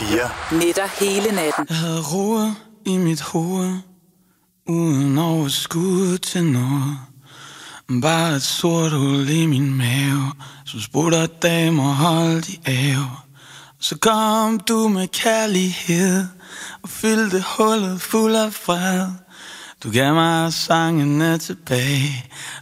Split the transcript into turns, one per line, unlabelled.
4.
Nætter hele natten.
Jeg havde roer i mit hoved, uden overskud til noget. Bare et sort hul i min mave, som spurgte damer holdt i ave. Så kom du med kærlighed og fyldte hullet fuld af fred. Du gav mig sangene tilbage,